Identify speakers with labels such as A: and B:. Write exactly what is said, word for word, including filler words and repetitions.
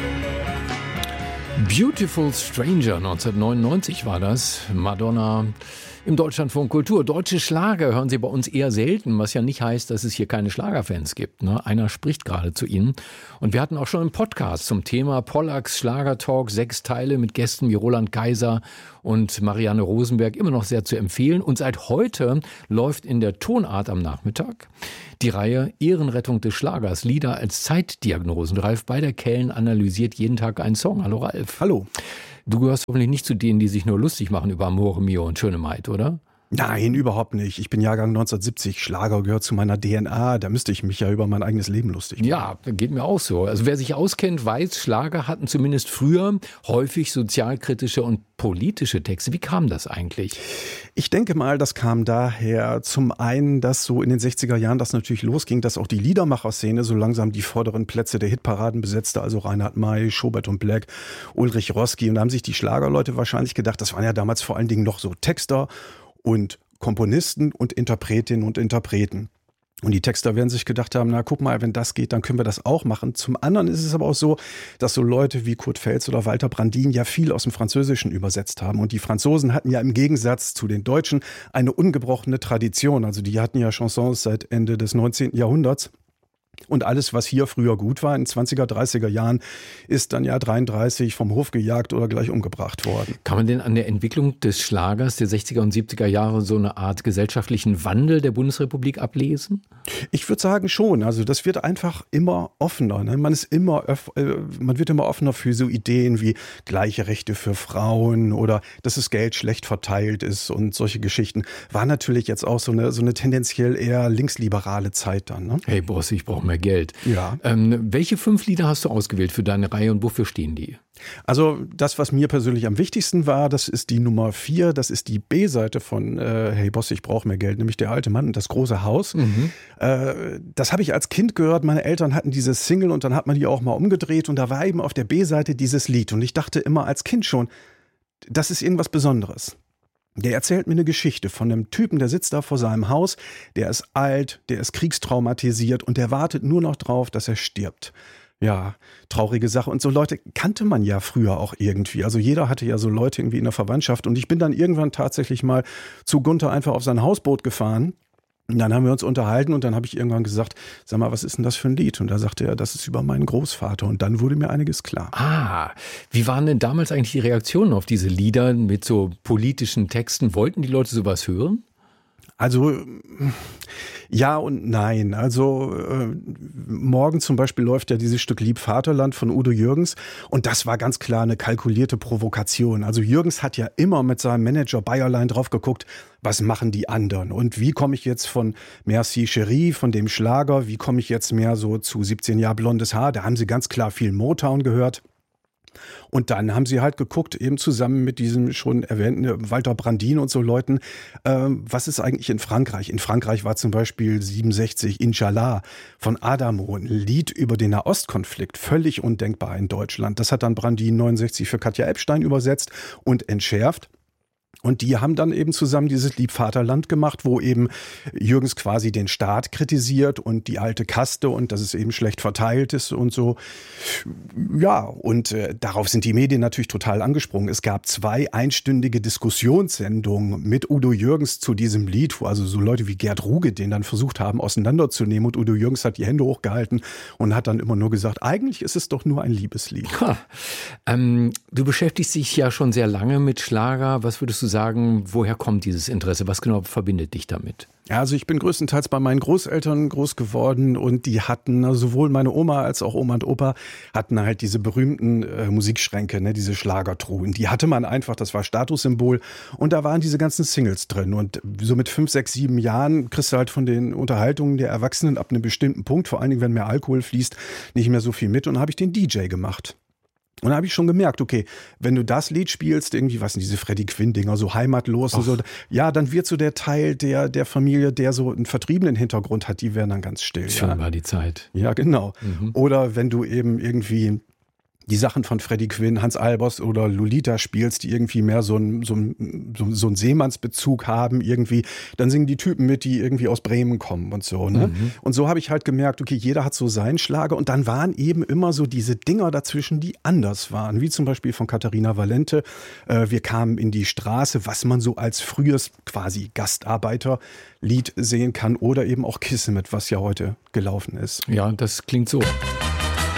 A: Beautiful Stranger, neunzehnhundertneunundneunzig war das. Madonna im Deutschlandfunk Kultur. Deutsche Schlager hören Sie bei uns eher selten, was ja nicht heißt, dass es hier keine Schlagerfans gibt. Ne? Einer spricht gerade zu Ihnen. Und wir hatten auch schon einen Podcast zum Thema Pollacks Schlagertalk, sechs Teile mit Gästen wie Roland Kaiser und Marianne Rosenberg, immer noch sehr zu empfehlen. Und seit heute läuft in der Tonart am Nachmittag die Reihe Ehrenrettung des Schlagers, Lieder als Zeitdiagnosen. Ralf Beider-Kellen analysiert jeden Tag einen Song. Hallo Ralf.
B: Hallo.
A: Du gehörst hoffentlich nicht zu denen, die sich nur lustig machen über Amore Mio und Schöne Maid, oder?
B: Nein, überhaupt nicht. Ich bin Jahrgang neunzehnhundertsiebzig. Schlager gehört zu meiner D N A. Da müsste ich mich ja über mein eigenes Leben lustig machen.
A: Ja, geht mir auch so. Also wer sich auskennt, weiß, Schlager hatten zumindest früher häufig sozialkritische und politische Texte. Wie kam das eigentlich?
B: Ich denke mal, das kam daher zum einen, dass so in den sechziger Jahren das natürlich losging, dass auch die Liedermacher-Szene so langsam die vorderen Plätze der Hitparaden besetzte, also Reinhard May, Schubert und Black, Ulrich Roski. Und da haben sich die Schlagerleute wahrscheinlich gedacht, das waren ja damals vor allen Dingen noch so Texter und Komponisten und Interpretinnen und Interpreten. Und die Texter werden sich gedacht haben, na guck mal, wenn das geht, dann können wir das auch machen. Zum anderen ist es aber auch so, dass so Leute wie Kurt Feltz oder Walter Brandin ja viel aus dem Französischen übersetzt haben. Und die Franzosen hatten ja im Gegensatz zu den Deutschen eine ungebrochene Tradition. Also die hatten ja Chansons seit Ende des neunzehnten Jahrhunderts. Und alles, was hier früher gut war, in den zwanziger, dreißiger Jahren, ist dann ja dreiunddreißig vom Hof gejagt oder gleich umgebracht worden.
A: Kann man denn an der Entwicklung des Schlagers der sechziger und siebziger Jahre so eine Art gesellschaftlichen Wandel der Bundesrepublik ablesen?
B: Ich würde sagen schon. Also das wird einfach immer offener. Ne? Man ist immer, man wird immer offener für so Ideen wie gleiche Rechte für Frauen oder dass das Geld schlecht verteilt ist und solche Geschichten. War natürlich jetzt auch so eine, so eine tendenziell eher linksliberale Zeit dann. Ne?
A: Hey Boss, ich brauche mehr Geld.
B: Ja.
A: Ähm, welche fünf Lieder hast du ausgewählt für deine Reihe und wofür stehen die?
B: Also das, was mir persönlich am wichtigsten war, das ist die Nummer vier, das ist die B-Seite von äh, Hey Boss, ich brauche mehr Geld, nämlich Der alte Mann und das große Haus. Mhm. Äh, das habe ich als Kind gehört, meine Eltern hatten diese Single und dann hat man die auch mal umgedreht und da war eben auf der B-Seite dieses Lied und ich dachte immer als Kind schon, das ist irgendwas Besonderes. Der erzählt mir eine Geschichte von einem Typen, der sitzt da vor seinem Haus, der ist alt, der ist kriegstraumatisiert und der wartet nur noch drauf, dass er stirbt. Ja, traurige Sache. Und so Leute kannte man ja früher auch irgendwie. Also jeder hatte ja so Leute irgendwie in der Verwandtschaft. Und ich bin dann irgendwann tatsächlich mal zu Gunther einfach auf sein Hausboot gefahren. Und dann haben wir uns unterhalten und dann habe ich irgendwann gesagt, sag mal, was ist denn das für ein Lied? Und da sagte er, das ist über meinen Großvater. Und dann wurde mir einiges klar.
A: Ah, wie waren denn damals eigentlich die Reaktionen auf diese Lieder mit so politischen Texten? Wollten die Leute sowas hören?
B: Also ja und nein. Also äh, morgen zum Beispiel läuft ja dieses Stück Lieb Vaterland von Udo Jürgens und das war ganz klar eine kalkulierte Provokation. Also Jürgens hat ja immer mit seinem Manager Bayerlein drauf geguckt, was machen die anderen und wie komme ich jetzt von Merci Chérie, von dem Schlager, wie komme ich jetzt mehr so zu siebzehn Jahre blondes Haar, da haben sie ganz klar viel Motown gehört. Und dann haben sie halt geguckt, eben zusammen mit diesem schon erwähnten Walter Brandin und so Leuten, äh, was ist eigentlich in Frankreich? In Frankreich war zum Beispiel siebenundsechzig Inshallah von Adamo, ein Lied über den Nahostkonflikt, völlig undenkbar in Deutschland. Das hat dann Brandin neunundsechzig für Katja Epstein übersetzt und entschärft. Und die haben dann eben zusammen dieses Lieb Vaterland gemacht, wo eben Jürgens quasi den Staat kritisiert und die alte Kaste und dass es eben schlecht verteilt ist und so. Ja, und äh, darauf sind die Medien natürlich total angesprungen. Es gab zwei einstündige Diskussionssendungen mit Udo Jürgens zu diesem Lied, wo also so Leute wie Gerd Ruge den dann versucht haben auseinanderzunehmen und Udo Jürgens hat die Hände hochgehalten und hat dann immer nur gesagt, eigentlich ist es doch nur ein Liebeslied.
A: Ha. Ähm, du beschäftigst dich ja schon sehr lange mit Schlager. Was würdest du sagen, woher kommt dieses Interesse? Was genau verbindet dich damit?
B: Ja, also ich bin größtenteils bei meinen Großeltern groß geworden und die hatten, sowohl meine Oma als auch Oma und Opa, hatten halt diese berühmten äh, Musikschränke, ne, diese Schlagertruhen. Die hatte man einfach, das war Statussymbol und da waren diese ganzen Singles drin und so mit fünf, sechs, sieben Jahren kriegst du halt von den Unterhaltungen der Erwachsenen ab einem bestimmten Punkt, vor allen Dingen, wenn mehr Alkohol fließt, nicht mehr so viel mit und dann habe ich den D J gemacht. Und da habe ich schon gemerkt, okay, wenn du das Lied spielst, irgendwie, was sind diese Freddie Quinn-Dinger, so heimatlos und so, ja, dann wird so der Teil der, der Familie, der so einen vertriebenen Hintergrund hat, die werden dann ganz still.
A: Schön
B: ja.
A: war die Zeit.
B: Ja, genau. Mhm. Oder wenn du eben irgendwie die Sachen von Freddie Quinn, Hans Albers oder Lolita spielst, die irgendwie mehr so einen so ein, so, so ein Seemannsbezug haben irgendwie, dann singen die Typen mit, die irgendwie aus Bremen kommen und so. Ne? Mhm. Und so habe ich halt gemerkt, okay, jeder hat so seinen Schlager und dann waren eben immer so diese Dinger dazwischen, die anders waren, wie zum Beispiel von Katharina Valente. Äh, wir kamen in die Straße, was man so als frühes quasi Gastarbeiterlied sehen kann oder eben auch Kismet, was ja heute gelaufen ist.
A: Ja, das klingt so.